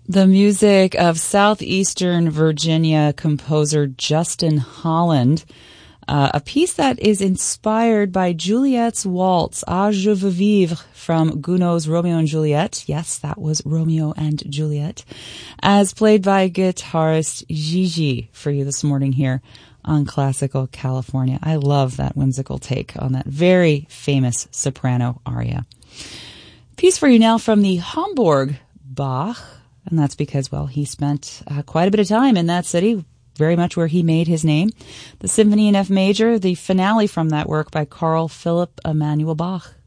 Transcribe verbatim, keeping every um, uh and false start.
The music of southeastern Virginia composer Justin Holland, uh, a piece that is inspired by Juliet's waltz, "Ah, je veux vivre," from Gounod's Romeo and Juliet. Yes, that was Romeo and Juliet, as played by guitarist Gigi for you this morning here on Classical California. I love that whimsical take on that very famous soprano aria. Piece for you now from the Hamburg Bach. And that's because, well, he spent uh, quite a bit of time in that city, very much where he made his name. The Symphony in F Major, the finale from that work by Carl Philipp Emanuel Bach.